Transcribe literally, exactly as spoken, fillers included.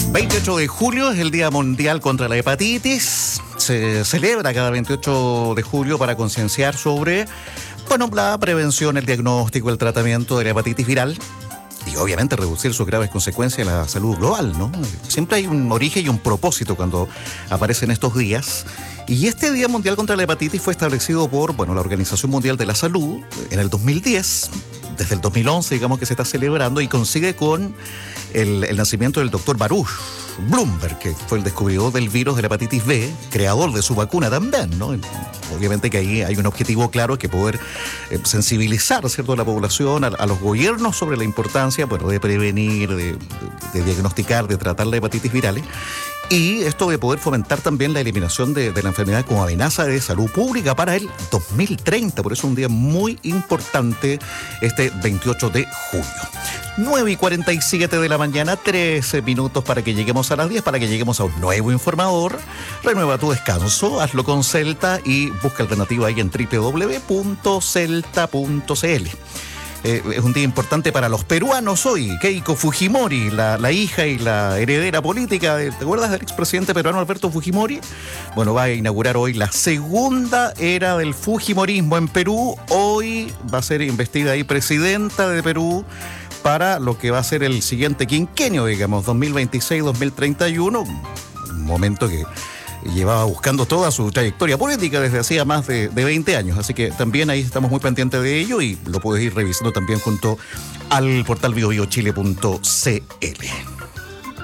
veintiocho de julio es el Día Mundial contra la Hepatitis. Se celebra cada veintiocho de julio para concienciar sobre, bueno, la prevención, el diagnóstico, el tratamiento de la hepatitis viral y obviamente reducir sus graves consecuencias a la salud global, ¿no? Siempre hay un origen y un propósito cuando aparecen estos días. Y este Día Mundial contra la Hepatitis fue establecido por, bueno, la Organización Mundial de la Salud en el dos mil diez. Desde el dos mil once, digamos que se está celebrando y coincide con el, el nacimiento del doctor Baruch Blumberg, que fue el descubridor del virus de la hepatitis B, creador de su vacuna también, ¿no? Obviamente que ahí hay un objetivo claro, que poder eh, sensibilizar, ¿cierto?, a la población, a, a los gobiernos sobre la importancia, bueno, de prevenir, de, de, de diagnosticar, de tratar la hepatitis virales. Y esto de poder fomentar también la eliminación de, de la enfermedad como amenaza de salud pública para el dos mil treinta. Por eso es un día muy importante este veintiocho de julio. nueve y cuarenta y siete de la mañana, trece minutos para que lleguemos a las diez, para que lleguemos a un nuevo informador. Renueva tu descanso, hazlo con Celta y busca alternativa ahí en doble u doble u doble u punto celta punto c l. Eh, es un día importante para los peruanos hoy. Keiko Fujimori, la, la hija y la heredera política, de, ¿te acuerdas del expresidente peruano Alberto Fujimori? Bueno, va a inaugurar hoy la segunda era del Fujimorismo en Perú. Hoy va a ser investida ahí presidenta de Perú para lo que va a ser el siguiente quinquenio, digamos, dos mil veintiséis dos mil treinta y uno. Un momento que llevaba buscando toda su trayectoria política desde hacía más de, de veinte años. Así que también ahí estamos muy pendientes de ello y lo puedes ir revisando también junto al portal bio bio chile punto c l.